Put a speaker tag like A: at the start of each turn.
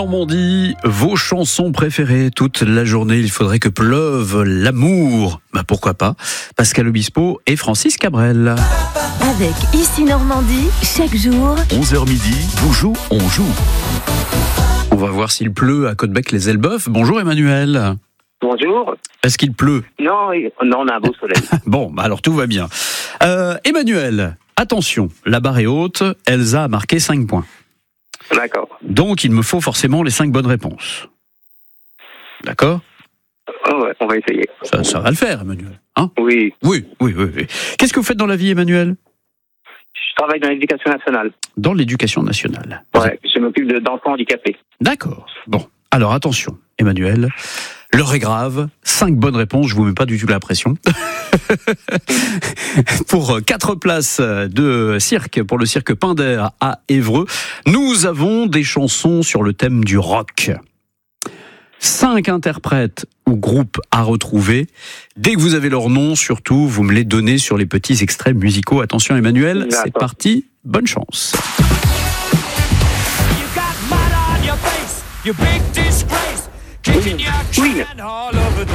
A: Normandie, vos chansons préférées toute la journée. Il faudrait que pleuve l'amour. Pourquoi pas? Pascal Obispo et Francis Cabrel.
B: Avec Ici Normandie, chaque jour
C: 11h midi, Boujou, on joue.
A: On va voir s'il pleut à Caudebec-les-Elbeuf. Bonjour Emmanuel.
D: Bonjour.
A: Est-ce qu'il pleut?
D: Non, on a un beau soleil.
A: Bon, alors tout va bien. Emmanuel, attention, la barre est haute. Elsa a marqué 5 points.
D: D'accord.
A: Donc il me faut forcément les 5 bonnes réponses. D'accord?
D: Oh ouais, on va essayer.
A: Ça va le faire, Emmanuel. Hein?
D: Oui.
A: Oui. Qu'est-ce que vous faites dans la vie, Emmanuel?
D: Je travaille dans l'éducation nationale.
A: Dans l'éducation nationale.
D: Ouais, je m'occupe d'enfants handicapés.
A: D'accord. Bon, alors attention, Emmanuel. L'heure est grave. 5 bonnes réponses, je vous mets pas du tout la pression. Pour 4 places de cirque, pour le cirque Pinder à Évreux, nous avons des chansons sur le thème du rock. 5 interprètes ou groupes à retrouver. Dès que vous avez leur nom, surtout, vous me les donnez sur les petits extraits musicaux. Attention Emmanuel,
D: D'accord.
A: c'est parti, bonne chance.
D: Oui.